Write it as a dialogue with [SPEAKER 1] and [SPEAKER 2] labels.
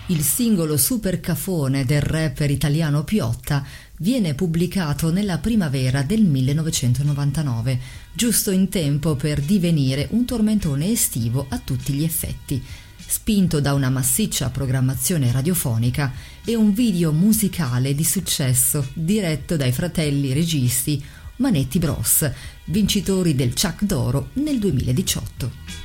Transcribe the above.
[SPEAKER 1] Il singolo super cafone del rapper italiano Piotta viene pubblicato nella primavera del 1999, giusto in tempo per divenire un tormentone estivo a tutti gli effetti, spinto da una massiccia programmazione radiofonica e un video musicale di successo diretto dai fratelli registi Manetti Bros, vincitori del Ciak d'Oro nel 2018.